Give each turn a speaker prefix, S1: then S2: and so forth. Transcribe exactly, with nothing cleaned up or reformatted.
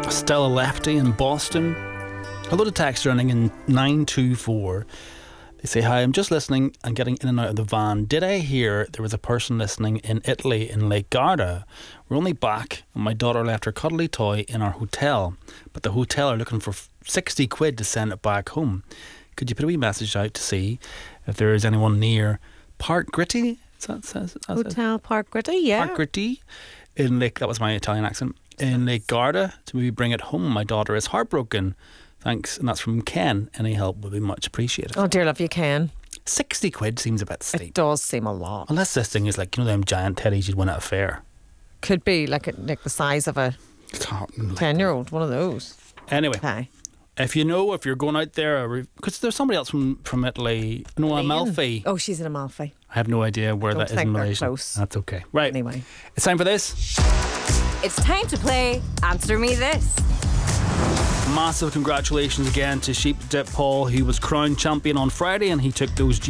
S1: Stella Lefty in Boston. Hello to text running in nine two four. They say, hi, I'm just listening and getting in and out of the van. Did I hear there was a person listening in Italy in Lake Garda? We're only back and my daughter left her cuddly toy in our hotel, but the hotel are looking for sixty quid to send it back home. Could you put a wee message out to see if there is anyone near Park Gritty? Is that, says, that
S2: Hotel it? Park Gritty, yeah.
S1: Park Gritty in Lake, that was my Italian accent, in Lake Garda to maybe bring it home. My daughter is heartbroken. Thanks. And that's from Ken. Any help would be much appreciated.
S2: Oh, dear love, you can.
S1: sixty quid seems a bit steep.
S2: It does seem a lot.
S1: Unless this thing is like, you know, them giant teddies you'd win at a fair.
S2: Could be like, a, like the size of a ten-year-old, one of those.
S1: Anyway,
S2: okay.
S1: If you know, if you're going out there, because there's somebody else from, from Italy, no, Amalfi.
S2: Oh, she's in Amalfi.
S1: I have no idea where
S2: Don't
S1: that is
S2: think
S1: in
S2: they're
S1: relation.
S2: Close.
S1: That's okay. Right.
S2: Anyway.
S1: It's time for this.
S3: It's time to play Answer Me This.
S1: Massive congratulations again to Sheep Dip Paul. He was crowned champion on Friday and he took those